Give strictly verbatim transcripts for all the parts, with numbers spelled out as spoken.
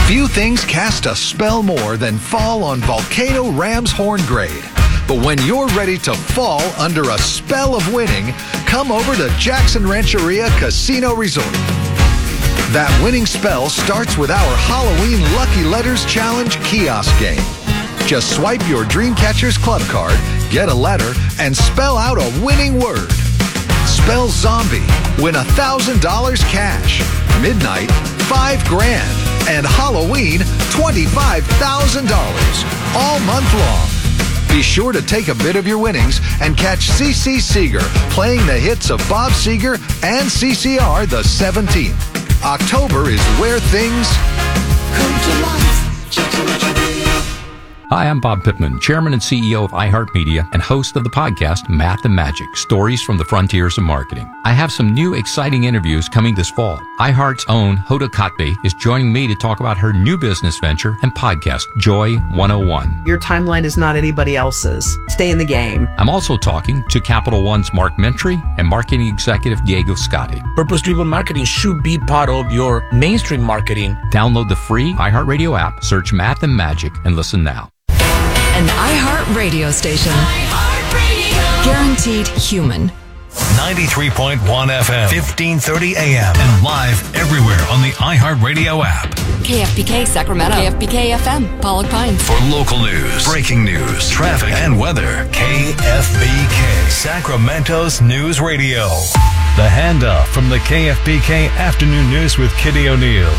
Few things cast a spell more than fall on Volcano Ram's Horn Grade. But when you're ready to fall under a spell of winning, come over to Jackson Rancheria Casino Resort. That winning spell starts with our Halloween Lucky Letters Challenge kiosk game. Just swipe your Dreamcatcher's club card, get a letter, and spell out a winning word. Spell zombie, win one thousand dollars cash. Midnight, five grand. And Halloween, twenty-five thousand dollars. All month long. Be sure to take a bit of your winnings and catch C C Seeger playing the hits of Bob Seger and C C R the seventeenth. October is where things come to life. Hi, I'm Bob Pittman, Chairman and C E O of iHeartMedia and host of the podcast Math and Magic, Stories from the Frontiers of Marketing. I have some new exciting interviews coming this fall. iHeart's own Hoda Kotb is joining me to talk about her new business venture and podcast, Joy one oh one. Your timeline is not anybody else's. Stay in the game. I'm also talking to Capital One's Mark Mentry and marketing executive Diego Scotti. Purpose-driven marketing should be part of your mainstream marketing. Download the free iHeartRadio app, search Math and Magic, and listen now. An iHeart radio station. iHeart Guaranteed human. ninety-three point one F M, fifteen thirty A M, and live everywhere on the iHeartRadio app. K F B K Sacramento. K F B K F M, Pollock Pines. For local news, breaking news, traffic, and weather, K F B K, Sacramento's News Radio. The handoff from the K F B K Afternoon News with Kitty O'Neill.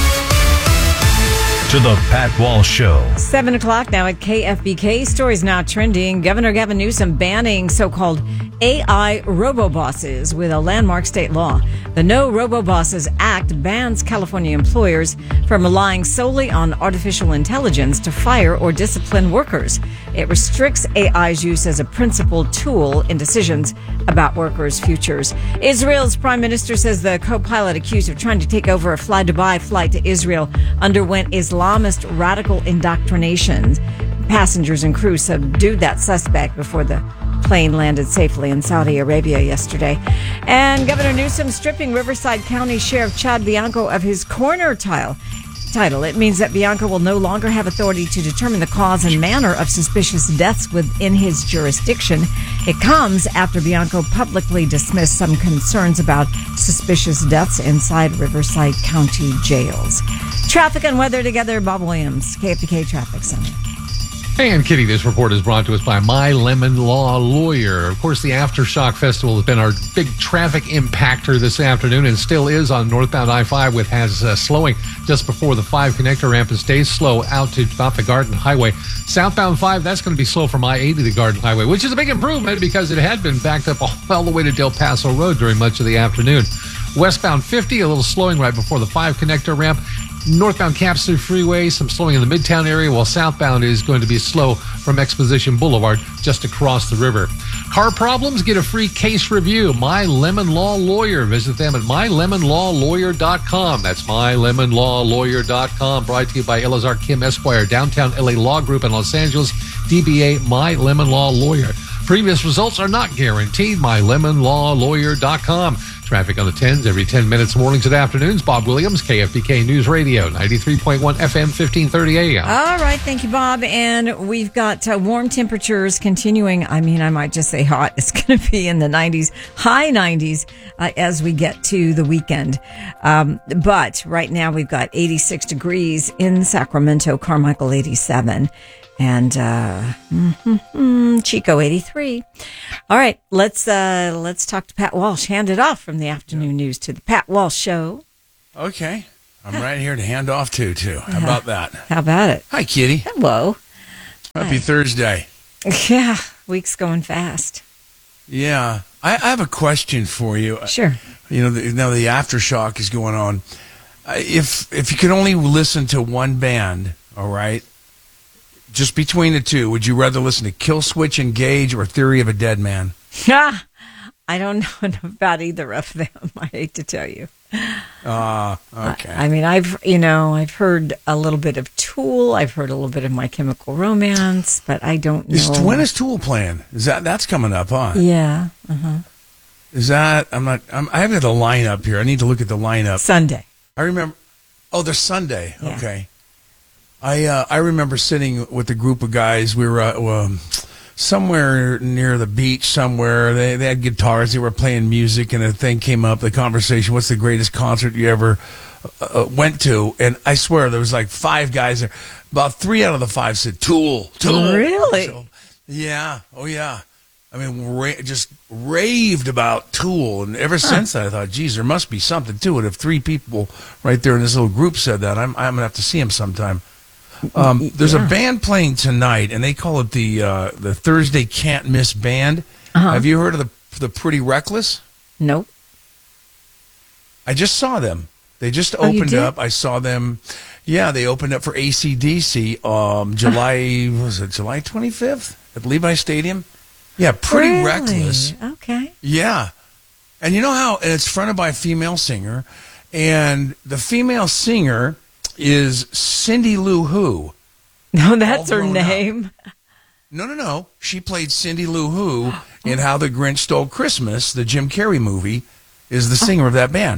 To the Pat Walsh Show. Seven o'clock now at K F B K. Stories now trending. Governor Gavin Newsom banning so-called A I robobosses with a landmark state law. The No Robobosses Act bans California employers from relying solely on artificial intelligence to fire or discipline workers. It restricts A I's use as a principal tool in decisions about workers' futures. Israel's prime minister says the co-pilot accused of trying to take over a fly-Dubai flight to Israel underwent Islamist radical indoctrination. Passengers and crew subdued that suspect before the plane landed safely in Saudi Arabia yesterday. And Governor Newsom stripping Riverside County Sheriff Chad Bianco of his corner tile. title. It means that Bianco will no longer have authority to determine the cause and manner of suspicious deaths within his jurisdiction. It comes after Bianco publicly dismissed some concerns about suspicious deaths inside Riverside County jails. Traffic and weather together, Bob Williams, K F B K Traffic Center. Hey, and Kitty, this report is brought to us by My Lemon Law Lawyer. Of course, the Aftershock Festival has been our big traffic impactor this afternoon and still is on northbound I five, with has uh, slowing just before the five connector ramp and stays slow out to about the Garden Highway. Southbound five, that's going to be slow from I eighty to the Garden Highway, which is a big improvement because it had been backed up all, all the way to Del Paso Road during much of the afternoon. Westbound fifty, a little slowing right before the five connector ramp. Northbound Capsule Freeway, some slowing in the Midtown area, while southbound is going to be slow from Exposition Boulevard just across the river. Car problems? Get a free case review. My Lemon Law Lawyer. Visit them at my lemon law lawyer dot com. That's my lemon law lawyer dot com. Brought to you by Elazar Kim Esquire, Downtown L A Law Group in Los Angeles, D B A My Lemon Law Lawyer. Previous results are not guaranteed. my lemon law lawyer dot com. Traffic on the tens every ten minutes, mornings and afternoons. Bob Williams, K F B K News Radio, ninety-three point one F M, fifteen thirty A M. All right. Thank you, Bob. And we've got uh, warm temperatures continuing. I mean, I might just say hot. It's going to be in the nineties, high nineties uh, as we get to the weekend. Um, but right now we've got eighty-six degrees in Sacramento, Carmichael eighty-seven. And uh mm-hmm, Chico eighty-three. All right, let's uh let's talk to Pat Walsh. Hand it off from the afternoon news to the Pat Walsh Show. Okay, I'm right here to hand off to too. How about that? How about it? Hi, Kitty. Hello. Happy Hi. Thursday. Yeah, week's going fast. Yeah, I, I have a question for you. Sure. You know, the, now the aftershock is going on. Uh, if if you could only listen to one band, all right. Just between the two, would you rather listen to Killswitch Engage or Theory of a Dead Man? Ah, I don't know about either of them. I hate to tell you. Ah, uh, okay. I, I mean, I've you know I've heard a little bit of Tool. I've heard a little bit of My Chemical Romance, but I don't know. Is, when is Tool playing? Is that that's coming up, huh? Yeah. Uh-huh. Is that? I'm not. I'm, I haven't got the lineup here. I need to look at the lineup. Sunday. I remember. Oh, there's Sunday. Yeah. Okay. I uh, I remember sitting with a group of guys. We were uh, um, somewhere near the beach somewhere. They they had guitars. They were playing music, and a thing came up. The conversation: what's the greatest concert you ever uh, went to? And I swear there was like five guys there. About three out of the five said Tool. Tool. Really? So, yeah. Oh yeah. I mean, ra- just raved about Tool, and ever huh. since that, I thought, geez, there must be something to it. If three people right there in this little group said that, I'm I'm gonna have to see him sometime. Um, there's yeah. a band playing tonight, and they call it the uh, the Thursday Can't Miss Band. Uh-huh. Have you heard of the the Pretty Reckless? Nope. I just saw them. They just oh, opened up. I saw them. Yeah, they opened up for A C D C um, July was it July twenty-fifth at Levi Stadium. Yeah, Pretty really? Reckless. Okay. Yeah. And you know how and it's fronted by a female singer, and the female singer is Cindy Lou Who. No, that's her name. Up. No, no, no. She played Cindy Lou Who in How the Grinch Stole Christmas, the Jim Carrey movie, is the singer of that band.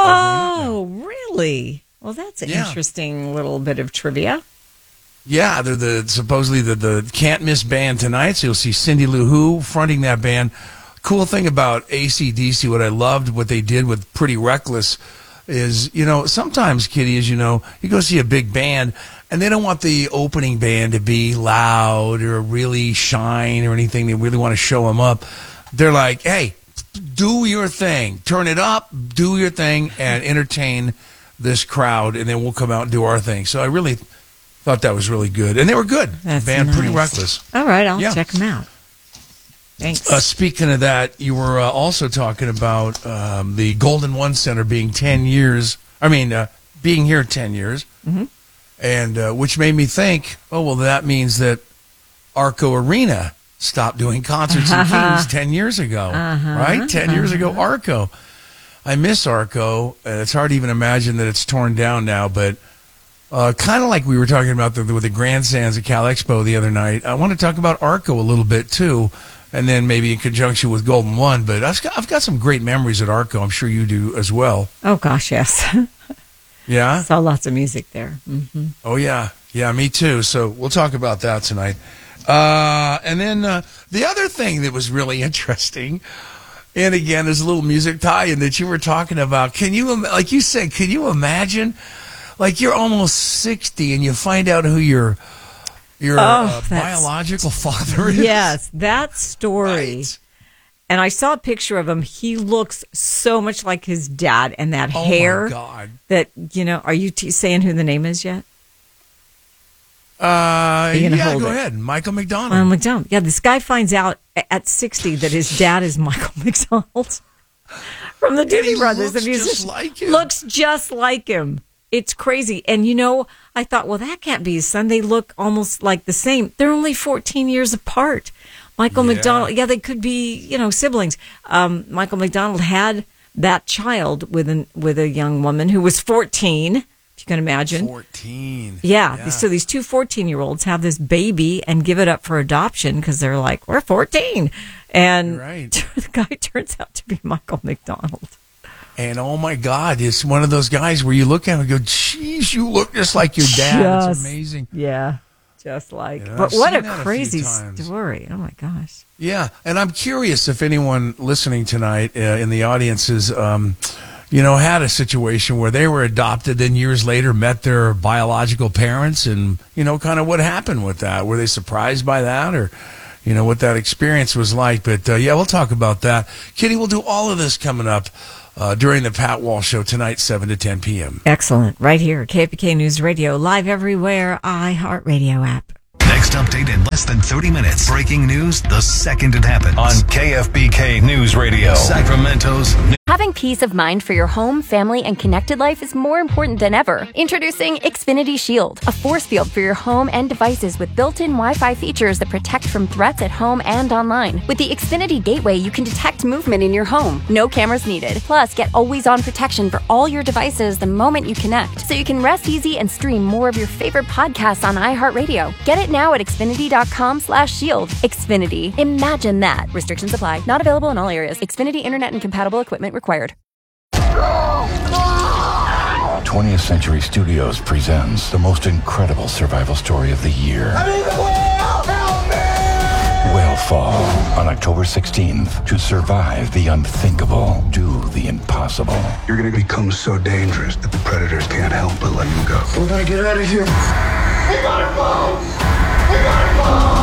Oh, really? Well, that's an yeah. interesting little bit of trivia. Yeah, they're the supposedly the, the can't miss band tonight. So you'll see Cindy Lou Who fronting that band. Cool thing about A C D C, what I loved, what they did with Pretty Reckless, is you know sometimes, Kitty, as you know, you go see a big band and they don't want the opening band to be loud or really shine or anything. They really want to show them up. They're like, hey, do your thing, turn it up, do your thing, and entertain this crowd, and then we'll come out and do our thing. So I really thought that was really good. And they were good. That's Band nice. Pretty Reckless. All right, I'll yeah. check them out. Thanks. Uh, speaking of that, you were uh, also talking about um, the Golden One Center being ten years, I mean, uh, being here ten years, mm-hmm. and uh, which made me think, oh, well, that means that Arco Arena stopped doing concerts in Kings ten years ago, uh-huh. right? ten uh-huh. years ago, Arco. I miss Arco, and it's hard to even imagine that it's torn down now, but uh, kind of like we were talking about the, with the grandstands at Cal Expo the other night, I want to talk about Arco a little bit, too, and then maybe in conjunction with Golden One, but I've got, I've got some great memories at Arco. I'm sure you do as well. Oh, gosh, yes. Yeah? Saw lots of music there. Mm-hmm. Oh, yeah. Yeah, me too. So we'll talk about that tonight. Uh, and then uh, the other thing that was really interesting, and again, there's a little music tie-in that you were talking about. Can you, like you said, can you imagine, like you're almost sixty and you find out who your your oh, uh, biological father is? Yes, that story. Right. And I saw a picture of him. He looks so much like his dad, and that oh hair. My God. That, you know, are you t- saying who the name is yet? Uh, yeah, hold go it? ahead. Michael McDonald. Michael McDonald. Yeah, this guy finds out at sixty that his dad is Michael McDonald from the Doobie Brothers. Looks the musician. just like him. Looks just like him. It's crazy. And, you know, I thought, well, that can't be his son. They look almost like the same. They're only fourteen years apart. Michael yeah. McDonald, yeah, they could be, you know, siblings. Um, Michael McDonald had that child with an with a young woman who was fourteen, if you can imagine. fourteen. Yeah. yeah. So these two fourteen-year-olds have this baby and give it up for adoption because they're like, we're fourteen. And right. the guy turns out to be Michael McDonald. And oh my God, it's one of those guys where you look at him and go, geez, you look just like your dad. Just, it's amazing. Yeah. Just like, Yeah, but I've what a seen that a crazy few times. story. Oh my gosh. Yeah. And I'm curious if anyone listening tonight uh, in the audience is, um, you know, had a situation where they were adopted, then years later met their biological parents, and, you know, kind of what happened with that. Were they surprised by that, or, you know, what that experience was like? But, uh, yeah, we'll talk about that. Kitty, we'll do all of this coming up uh, during the Pat Walsh Show tonight, seven to ten p.m. Excellent. Right here, K F B K News Radio, live everywhere, iHeartRadio app. Next update in less than thirty minutes. Breaking news the second it happens on K F B K News Radio, Sacramento's. Having peace of mind for your home, family, and connected life is more important than ever. Introducing Xfinity Shield, a force field for your home and devices with built-in Wi-Fi features that protect from threats at home and online. With the Xfinity Gateway, you can detect movement in your home. No cameras needed. Plus, get always-on protection for all your devices the moment you connect, so you can rest easy and stream more of your favorite podcasts on iHeartRadio. Get it now at Xfinity.com slash shield. Xfinity. Imagine that. Restrictions apply. Not available in all areas. Xfinity Internet and compatible equipment required. twentieth Century Studios presents the most incredible survival story of the year. I'm in the whale! Help me! Whalefall on October sixteenth. To survive the unthinkable, do the impossible. You're going to become so dangerous that the predators can't help but let you go. We're going to get out of here. We gotta go! We gotta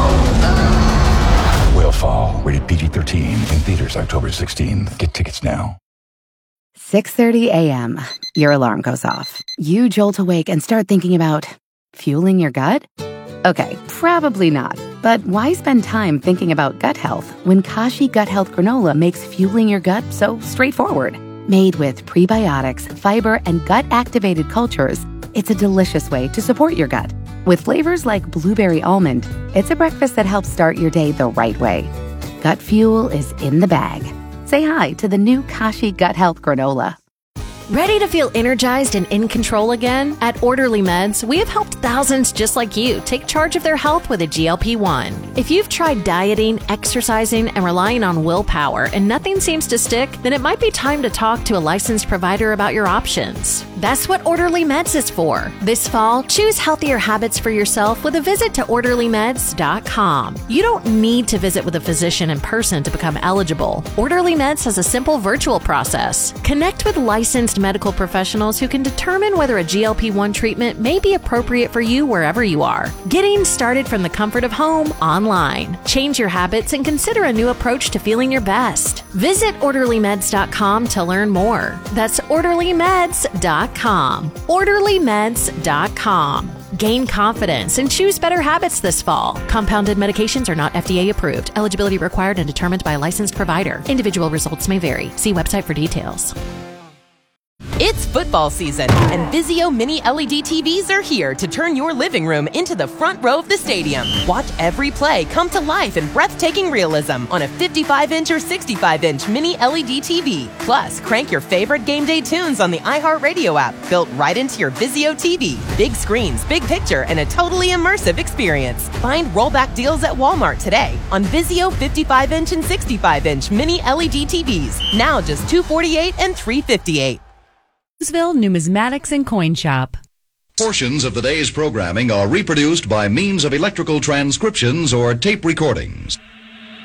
go! Whalefall, rated P G thirteen, in theaters October sixteenth. Get tickets now. six thirty a.m. Your alarm goes off. You jolt awake and start thinking about fueling your gut? Okay, probably not. But why spend time thinking about gut health when Kashi Gut Health Granola makes fueling your gut so straightforward? Made with prebiotics, fiber, and gut-activated cultures, it's a delicious way to support your gut. With flavors like blueberry almond, it's a breakfast that helps start your day the right way. Gut fuel is in the bag. Say hi to the new Kashi Gut Health Granola. Ready to feel energized and in control again? At Orderly Meds, we have helped thousands just like you take charge of their health with a G L P one. If you've tried dieting, exercising, and relying on willpower and nothing seems to stick, then it might be time to talk to a licensed provider about your options. That's what Orderly Meds is for. This fall, choose healthier habits for yourself with a visit to orderly meds dot com. You don't need to visit with a physician in person to become eligible. Orderly Meds has a simple virtual process. Connect with licensed medical professionals who can determine whether a G L P one treatment may be appropriate for you wherever you are. Getting started from the comfort of home online. Change your habits and consider a new approach to feeling your best. Visit orderly meds dot com to learn more. That's orderly meds dot com. orderly meds dot com. Gain confidence and choose better habits this fall. Compounded medications are not F D A approved. Eligibility required and determined by a licensed provider. Individual results may vary. See website for details. It's football season, and Vizio Mini L E D T Vs are here to turn your living room into the front row of the stadium. Watch every play come to life in breathtaking realism on a fifty-five inch or sixty-five inch Mini L E D T V. Plus, crank your favorite game day tunes on the iHeartRadio app, built right into your Vizio T V. Big screens, big picture, and a totally immersive experience. Find rollback deals at Walmart today on Vizio fifty-five inch and sixty-five inch Mini L E D T Vs. Now just two hundred forty-eight dollars and three hundred fifty-eight dollars. Louisville Numismatics and Coin Shop. Portions of the day's programming are reproduced by means of electrical transcriptions or tape recordings.